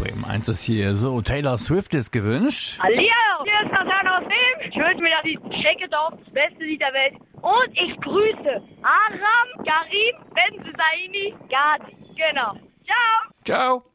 Bremen 1 ist hier. So, Taylor Swift ist gewünscht. Hallihallo, hier ist Nathan aus Bremen. Ich wünsche mir das Lied Shake-It-Off, das beste Lied der Welt. Und ich grüße Aram, Karim, Benze Saini, Gazi. Genau. Ciao. Ciao.